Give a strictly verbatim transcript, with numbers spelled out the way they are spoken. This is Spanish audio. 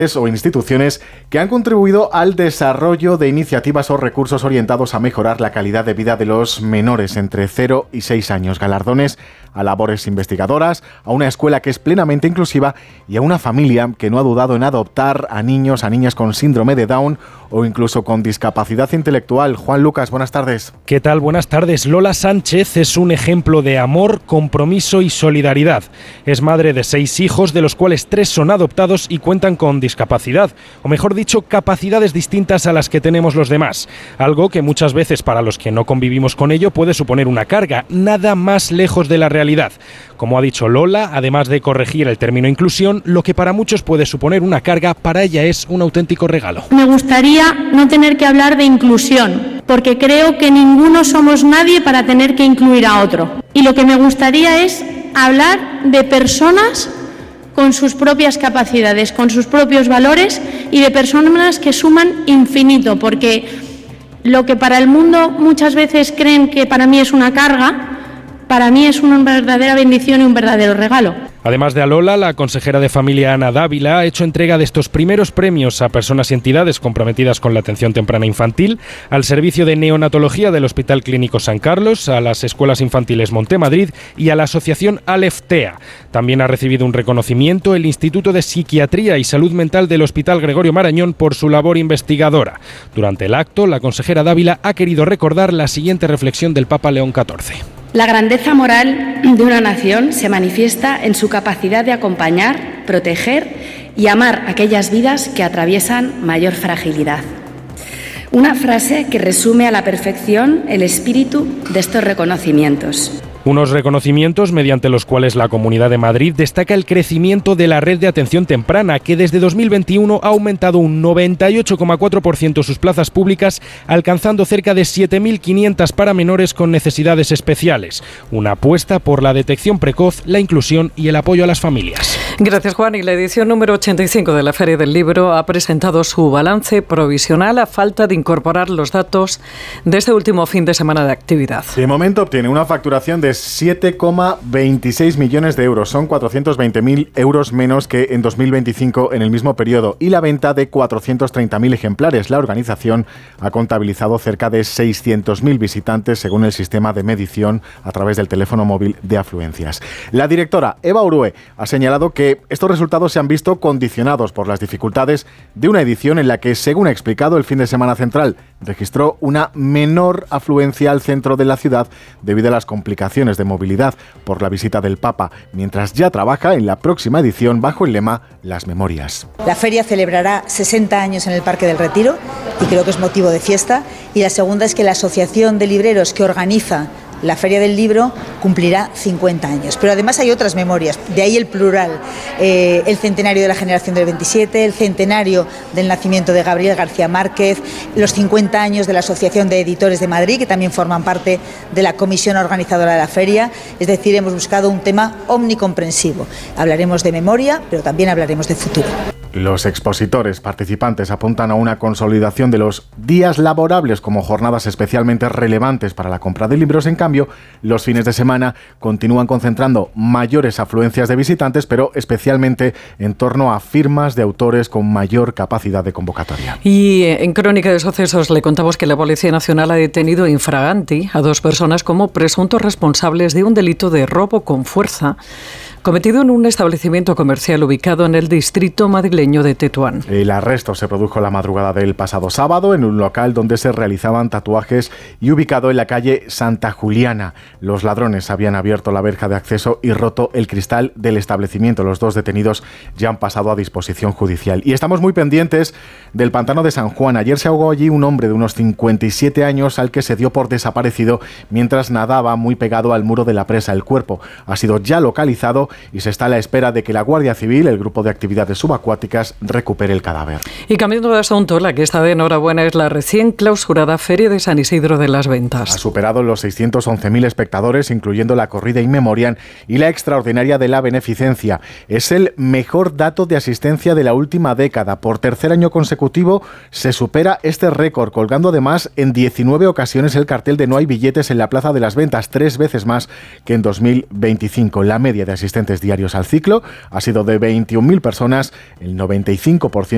o instituciones que han contribuido al desarrollo de iniciativas o recursos orientados a mejorar la calidad de vida de los menores entre cero y seis años. Galardones a labores investigadoras, a una escuela que es plenamente inclusiva y a una familia que no ha dudado en adoptar a niños, a niñas con síndrome de Down o incluso con discapacidad intelectual. Juan Lucas, buenas tardes. ¿Qué tal? Buenas tardes. Lola Sánchez es un ejemplo de amor, compromiso y solidaridad. Es madre de seis hijos, de los cuales tres son adoptados y cuentan con discapacidad, o mejor dicho, capacidades distintas a las que tenemos los demás. Algo que muchas veces para los que no convivimos con ello puede suponer una carga, nada más lejos de la realidad. Como ha dicho Lola, además de corregir el término inclusión, lo que para muchos puede suponer una carga, para ella es un auténtico regalo. Me gustaría no tener que hablar de inclusión, porque creo que ninguno somos nadie para tener que incluir a otro. Y lo que me gustaría es hablar de personas con sus propias capacidades, con sus propios valores y de personas que suman infinito, porque lo que para el mundo muchas veces creen que para mí es una carga, para mí es una verdadera bendición y un verdadero regalo. Además de a Lola, la consejera de Familia Ana Dávila ha hecho entrega de estos primeros premios a personas y entidades comprometidas con la atención temprana infantil, al servicio de neonatología del Hospital Clínico San Carlos, a las escuelas infantiles Montemadrid y a la asociación Aleftea. También ha recibido un reconocimiento el Instituto de Psiquiatría y Salud Mental del Hospital Gregorio Marañón por su labor investigadora. Durante el acto, la consejera Dávila ha querido recordar la siguiente reflexión del Papa León catorce. La grandeza moral de una nación se manifiesta en su capacidad de acompañar, proteger y amar aquellas vidas que atraviesan mayor fragilidad. Una frase que resume a la perfección el espíritu de estos reconocimientos. Unos reconocimientos mediante los cuales la Comunidad de Madrid destaca el crecimiento de la red de atención temprana, que desde dos mil veintiuno ha aumentado un noventa y ocho coma cuatro por ciento sus plazas públicas, alcanzando cerca de siete mil quinientas para menores con necesidades especiales. Una apuesta por la detección precoz, la inclusión y el apoyo a las familias. Gracias, Juan. Y la edición número ochenta y cinco de la Feria del Libro ha presentado su balance provisional a falta de incorporar los datos de este último fin de semana de actividad. De momento obtiene una facturación de siete coma veintiséis millones de euros. Son cuatrocientos veinte mil euros menos que en dos mil veinticinco en el mismo periodo, y la venta de cuatrocientos treinta mil ejemplares. La organización ha contabilizado cerca de seiscientos mil visitantes según el sistema de medición a través del teléfono móvil de afluencias. La directora Eva Urue ha señalado que estos resultados se han visto condicionados por las dificultades de una edición en la que, según ha explicado, el fin de semana central registró una menor afluencia al centro de la ciudad debido a las complicaciones de movilidad por la visita del Papa, mientras ya trabaja en la próxima edición bajo el lema Las Memorias. La feria celebrará sesenta años en el Parque del Retiro y creo que es motivo de fiesta. Y la segunda es que la Asociación de Libreros que organiza la Feria del Libro cumplirá cincuenta años. Pero además hay otras memorias, de ahí el plural. Eh, el centenario de la generación del veintisiete, el centenario del nacimiento de Gabriel García Márquez, los cincuenta años de la Asociación de Editores de Madrid, que también forman parte de la comisión organizadora de la feria. Es decir, hemos buscado un tema omnicomprensivo. Hablaremos de memoria, pero también hablaremos de futuro. Los expositores participantes apuntan a una consolidación de los días laborables como jornadas especialmente relevantes para la compra de libros. En cambio, los fines de semana continúan concentrando mayores afluencias de visitantes, pero especialmente en torno a firmas de autores con mayor capacidad de convocatoria. Y en Crónica de Sucesos le contamos que la Policía Nacional ha detenido infraganti a dos personas como presuntos responsables de un delito de robo con fuerza cometido en un establecimiento comercial ubicado en el distrito madrileño de Tetuán. El arresto se produjo la madrugada del pasado sábado en un local donde se realizaban tatuajes y ubicado en la calle Santa Juliana. Los ladrones habían abierto la verja de acceso y roto el cristal del establecimiento. Los dos detenidos ya han pasado a disposición judicial. Y estamos muy pendientes del pantano de San Juan. Ayer se ahogó allí un hombre de unos cincuenta y siete años al que se dio por desaparecido mientras nadaba muy pegado al muro de la presa. El cuerpo ha sido ya localizado y se está a la espera de que la Guardia Civil, el grupo de actividades subacuáticas, recupere el cadáver. Y cambiando de asunto, la que está de enhorabuena es la recién clausurada Feria de San Isidro de las Ventas. Ha superado los seiscientos once mil espectadores, incluyendo la corrida in memoriam y la extraordinaria de la beneficencia. Es el mejor dato de asistencia de la última década. Por tercer año consecutivo se supera este récord, colgando además en diecinueve ocasiones el cartel de "No hay billetes" en la Plaza de las Ventas, tres veces más que en dos mil veinticinco. La media de asistentes diarios al ciclo ha sido de veintiún mil personas, el noventa y cinco por ciento